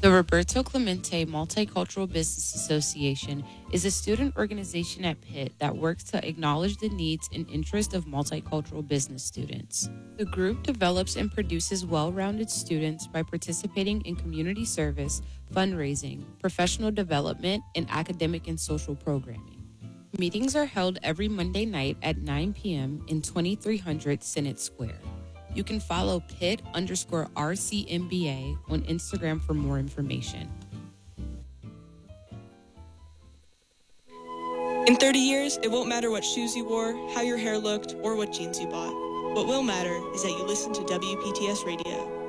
The Roberto Clemente Multicultural Business Association is a student organization at Pitt that works to acknowledge the needs and interests of multicultural business students. The group develops and produces well-rounded students by participating in community service, fundraising, professional development, and academic and social programming. Meetings are held every Monday night at 9 p.m. in 2300 Senate Square. You can follow Pitt_RCMBA on Instagram for more information. In 30 years, it won't matter what shoes you wore, how your hair looked, or what jeans you bought. What will matter is that you listen to WPTS Radio.